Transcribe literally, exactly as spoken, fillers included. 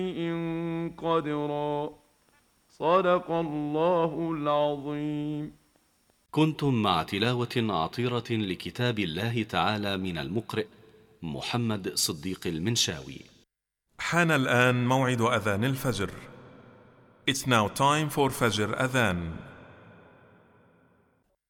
قدرا. صدق الله العظيم. كنتم مع تلاوة عطيرة لكتاب الله تعالى من المقرئ محمد صديق المنشاوي. حان الآن موعد أذان الفجر. It's now time for Fajr Adhan.